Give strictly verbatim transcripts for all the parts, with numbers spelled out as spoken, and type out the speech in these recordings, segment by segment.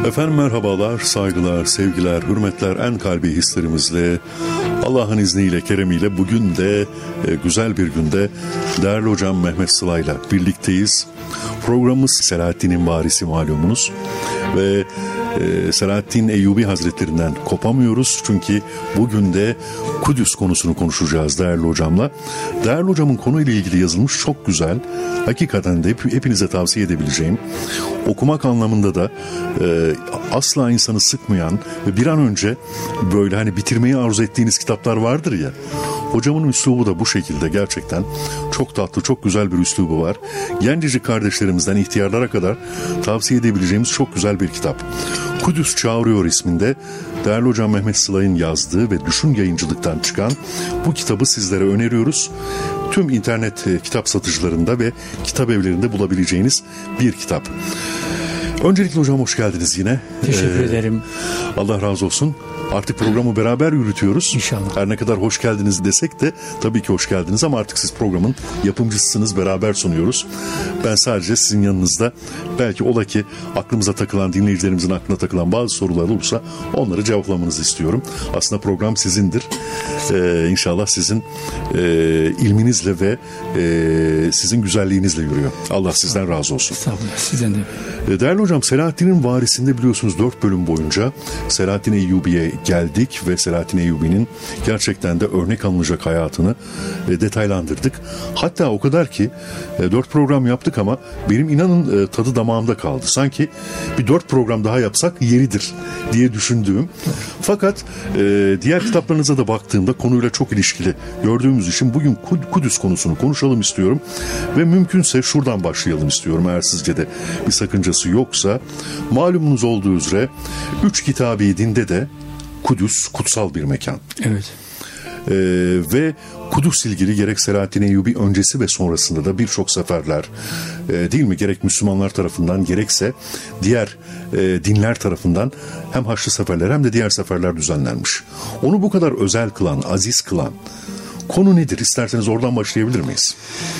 Efendim merhabalar, saygılar, sevgiler, hürmetler en kalbi hislerimizle Allah'ın izniyle, keremiyle bugün de e, güzel bir günde değerli hocam Mehmet Sıla'yla birlikteyiz. Programımız Selahaddin'in varisi malumunuz ve e, Selahaddin Eyyubi Hazretlerinden kopamıyoruz. Çünkü bugün de Kudüs konusunu konuşacağız değerli hocamla. Değerli hocamın konuyla ilgili yazılmış çok güzel, hakikaten de hep, hepinize tavsiye edebileceğim, okumak anlamında da e, asla insanı sıkmayan ve bir an önce böyle hani bitirmeyi arzu ettiğiniz kitaplar vardır ya. Hocamın üslubu da bu şekilde, gerçekten çok tatlı, çok güzel bir üslubu var. Gencecik kardeşlerimizden ihtiyarlara kadar tavsiye edebileceğimiz çok güzel bir kitap. Kudüs Çağırıyor isminde değerli hocam Mehmet Sıla'nın yazdığı ve Düşün Yayıncılık'tan çıkan bu kitabı sizlere öneriyoruz. Tüm internet kitap satıcılarında ve kitap evlerinde bulabileceğiniz bir kitap. Öncelikle hocam hoş geldiniz yine. Teşekkür ee, ederim. Allah razı olsun. Artık programı beraber yürütüyoruz. İnşallah. Her ne kadar hoş geldiniz desek de tabii ki hoş geldiniz ama artık siz programın yapımcısısınız, beraber sunuyoruz. Ben sadece sizin yanınızda, belki ola ki aklımıza takılan, dinleyicilerimizin aklına takılan bazı sorular olursa onları cevaplamanızı istiyorum. Aslında program sizindir. Ee, İnşallah sizin e, ilminizle ve e, sizin güzelliğinizle yürüyor. Allah sizden razı olsun. Estağfurullah, sizden de. Değerli hocam, Selahaddin'in varisinde biliyorsunuz dört bölüm boyunca Selahaddin Eyyubi'ye geldik ve Selahaddin Eyyubi'nin gerçekten de örnek alınacak hayatını e, detaylandırdık. Hatta o kadar ki e, dört program yaptık ama benim inanın e, tadı damağımda kaldı. Sanki bir dört program daha yapsak yeridir diye düşündüğüm. Fakat e, diğer kitaplarınıza da baktığımda konuyla çok ilişkili gördüğümüz için bugün Kudüs konusunu konuşalım istiyorum ve mümkünse şuradan başlayalım istiyorum, eğer sizce de bir sakıncası yoksa. Malumunuz olduğu üzere üç kitabı dinde de Kudüs kutsal bir mekan. Evet. Ee, ve Kudüs ilgili gerek Selahaddin Eyyubi öncesi ve sonrasında da birçok seferler e, değil mi, gerek Müslümanlar tarafından gerekse diğer e, dinler tarafından hem Haçlı seferler hem de diğer seferler düzenlenmiş. Onu bu kadar özel kılan, aziz kılan konu nedir? İsterseniz oradan başlayabilir miyiz?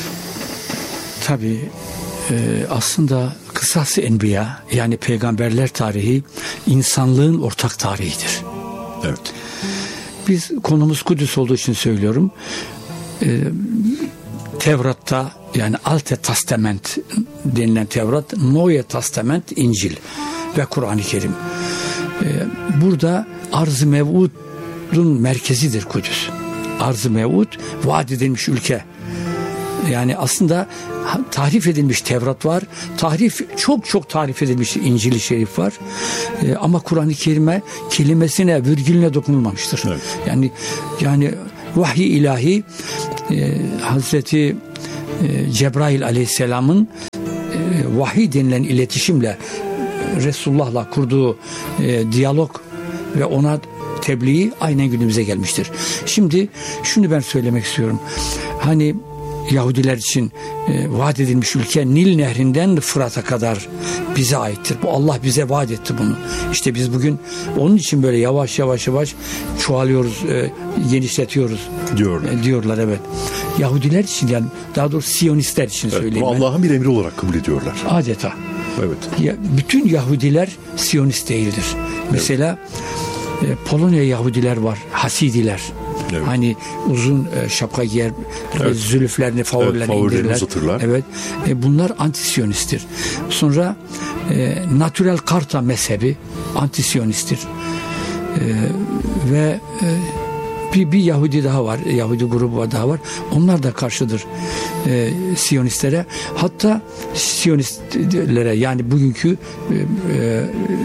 Tabii e, aslında Kısas-ı Enbiya, yani peygamberler tarihi insanlığın ortak tarihidir. Evet. Biz konumuz Kudüs olduğu için söylüyorum. Ee, Tevrat'ta, yani Alte Testament denilen Tevrat, Neue Testament İncil ve Kur'an-ı Kerim. Ee, burada Arz-ı Mev'ud'un merkezidir Kudüs. Arz-ı Mev'ud, vaat edilmiş ülke. Yani aslında tahrif edilmiş Tevrat var. Tahrif, çok çok tahrif edilmiş İncil-i Şerif var. Ee, ama Kur'an-ı Kerim'e kelimesine, virgülüne dokunulmamıştır. Evet. Yani yani vahiy ilahi e, Hazreti e, Cebrail Aleyhisselam'ın e, vahiy denilen iletişimle Resulullah'la kurduğu e, diyalog ve ona tebliği aynen günümüze gelmiştir. Şimdi şunu ben söylemek istiyorum. Hani Yahudiler için e, vaat edilmiş ülke Nil Nehri'nden Fırat'a kadar bize aittir. Bu Allah bize vaat etti bunu. İşte biz bugün onun için böyle yavaş yavaş yavaş çoğalıyoruz, e, genişletiyoruz diyorlar. E, diyorlar evet. Yahudiler için, yani daha doğrusu Siyonistler için evet, söyleyeyim. Allah'ın bir emri olarak kabul ediyorlar. Adeta. Evet. Ya, bütün Yahudiler Siyonist değildir. Evet. Mesela e, Polonya Yahudiler var, Hasidiler. Evet. Hani uzun e, şapka giyer, evet. zülüflerini, favorilerini evet, indirirler. Uzatırlar. Evet. E, bunlar antisiyonisttir. Sonra e, Natural Karta mezhebi antisiyonisttir. E, ve e, bir, bir Yahudi daha var, Yahudi grubu daha var. Onlar da karşıdır e, Siyonistlere. Hatta Siyonistlere, yani bugünkü e,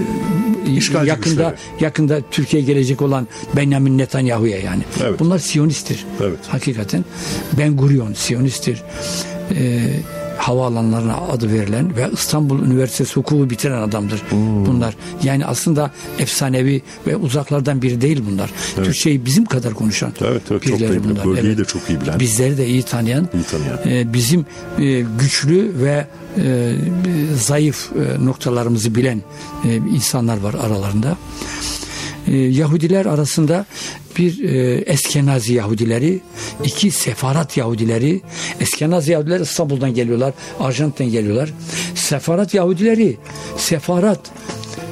e, yakında yakında Türkiye'ye gelecek olan Benjamin Netanyahu'ya yani. Evet. Bunlar Siyonisttir. Evet. Hakikaten Ben Gurion Siyonisttir. E, havaalanlarına adı verilen ve İstanbul Üniversitesi hukuku bitiren adamdır hmm. bunlar. Yani aslında efsanevi ve uzaklardan biri değil bunlar. Evet. Türkçeyi bizim kadar konuşan evet, evet, birileri bunlar. Bölgeyi evet. de çok iyi bilen. Bizleri de iyi tanıyan. İyi tanıyan. E, bizim e, güçlü ve e, zayıf e, noktalarımızı bilen e, insanlar var aralarında. E, Yahudiler arasında bir e, Eskenazi Yahudileri, iki Sefarat Yahudileri. Eskenazi Yahudiler İstanbul'dan geliyorlar, Arjantin'den geliyorlar. Sefarat Yahudileri, Sefarat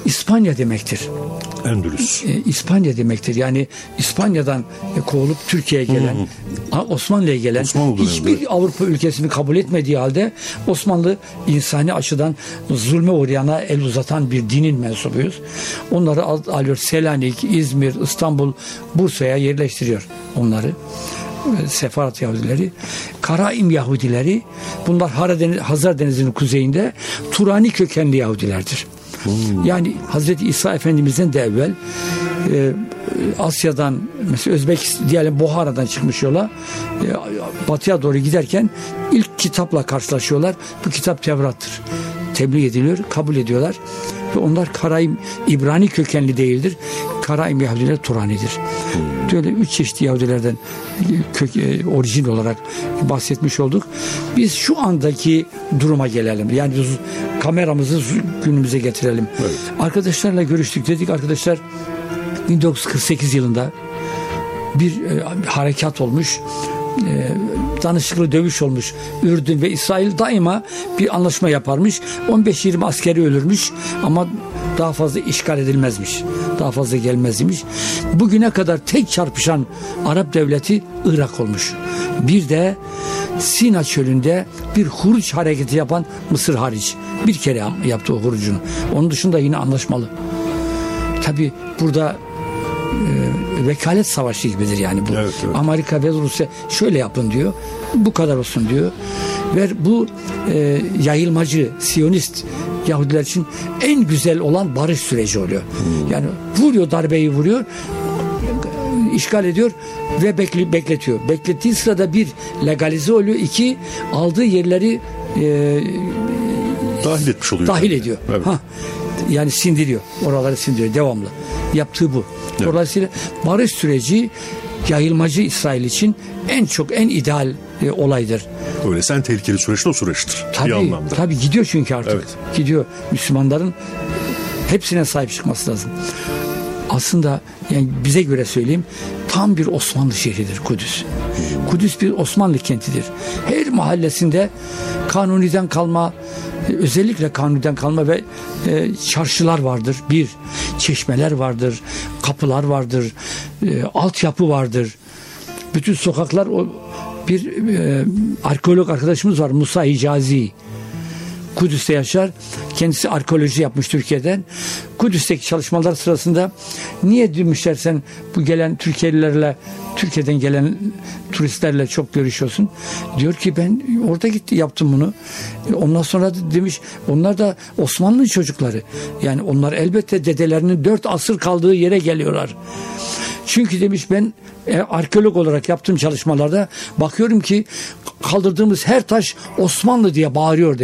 İspanya demektir. Endülüs. E, İspanya demektir. Yani İspanya'dan e, kovulup Türkiye'ye gelen, a, Osmanlı'ya gelen, Osmanlı dönemi, hiçbir evet. Avrupa ülkesini kabul etmediği halde Osmanlı insani açıdan zulme uğrayana el uzatan bir dinin mensubuyuz. Onları al, alıyor Selanik, İzmir, İstanbul, Bursa'ya yerleştiriyor onları. E, Sefarat Yahudileri. Karaim Yahudileri, bunlar Haradeniz, Hazar Denizi'nin kuzeyinde Turani kökenli Yahudilerdir. Hmm. Yani Hazreti İsa Efendimiz'den de evvel e, Asya'dan mesela Özbek diyelim Buhara'dan çıkmış yola e, batıya doğru giderken ilk kitapla karşılaşıyorlar. Bu kitap Tevrat'tır. Tebliğ ediliyor, kabul ediyorlar ve onlar Karaim İbrani kökenli değildir. Karaim Yahudiler Turani'dir. Hmm. Böyle üç çeşit Yahudilerden kök, e, orijin olarak bahsetmiş olduk. Biz şu andaki duruma gelelim. Yani biz kameramızı günümüze getirelim. Evet. Arkadaşlarla görüştük, dedik arkadaşlar bin dokuz yüz kırk sekiz yılında bir e, harekat olmuş. E, danışıklı dövüş olmuş. Ürdün ve İsrail daima bir anlaşma yaparmış. on beş yirmi askeri ölürmüş ama daha fazla işgal edilmezmiş. Daha fazla gelmezmiş. Bugüne kadar tek çarpışan Arap devleti Irak olmuş. Bir de Sina çölünde bir huruç hareketi yapan Mısır hariç. Bir kere yaptı o hurucunu. Onun dışında yine anlaşmalı. Tabi burada e, vekalet savaşı gibidir yani bu. Evet, evet. Amerika ve Rusya şöyle yapın diyor. Bu kadar olsun diyor. Ve bu e, yayılmacı, Siyonist Yahudiler için en güzel olan barış süreci oluyor. Hmm. Yani vuruyor, darbeyi vuruyor, işgal ediyor ve bekle, bekletiyor. Beklettiği sırada bir legalize oluyor, iki aldığı yerleri e, dahil etmiş oluyor. Dahil ediyor. Evet. Ha, yani sindiriyor. Oraları sindiriyor devamlı. Yaptığı bu. Evet. Dolayısıyla barış süreci yayılmacı İsrail için en çok en ideal e, olaydır. Öyleyse en tehlikeli süreç de o süreçtir. Tabii, bir anlamda. Tabii gidiyor çünkü artık. Evet. Gidiyor. Müslümanların hepsine sahip çıkması lazım. Aslında yani bize göre söyleyeyim tam bir Osmanlı şehridir Kudüs. Kudüs bir Osmanlı kentidir. Her mahallesinde Kanuni'den kalma, özellikle Kanuni'den kalma ve e, çarşılar vardır. Bir, çeşmeler vardır, kapılar vardır, e, altyapı vardır. Bütün sokaklar o bir e, arkeolog arkadaşımız var, Musa Hicazi. Kudüs'te yaşar. Kendisi arkeoloji yapmış Türkiye'den. Kudüs'teki çalışmalar sırasında niye demişler sen bu gelen Türkiye'lilerle, Türkiye'den gelen turistlerle çok görüşüyorsun? Diyor ki ben orada gitti yaptım bunu. Ondan sonra demiş onlar da Osmanlı çocukları. Yani onlar elbette dedelerinin dört asır kaldığı yere geliyorlar. Çünkü demiş ben e, arkeolog olarak yaptığım çalışmalarda bakıyorum ki kaldırdığımız her taş Osmanlı diye bağırıyor demiş.